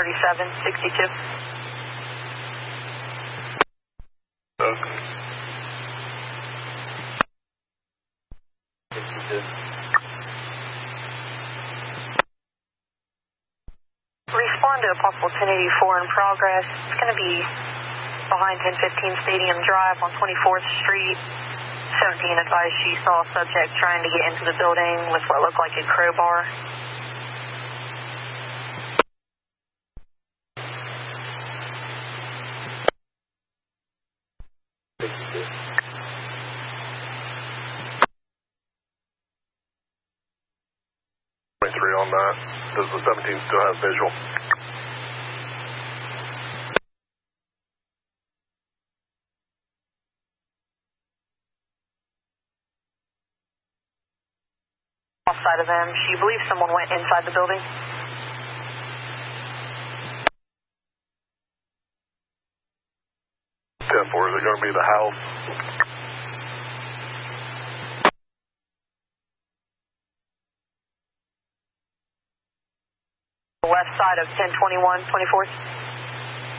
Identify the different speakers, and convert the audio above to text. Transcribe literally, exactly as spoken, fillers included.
Speaker 1: thirty-seven sixty-two.
Speaker 2: Okay.
Speaker 1: Respond to a possible ten eighty-four in progress. It's going to be behind ten fifteen Stadium Drive on twenty-fourth Street. seventeen advised she saw a subject trying to get into the building with what looked like a crowbar.
Speaker 2: twenty-three on that. Does the seventeen still have visual?
Speaker 1: Outside of them, she believes someone went inside the building.
Speaker 2: ten four, is it going to be the house?
Speaker 1: The left side of ten twenty-one twenty-fourth.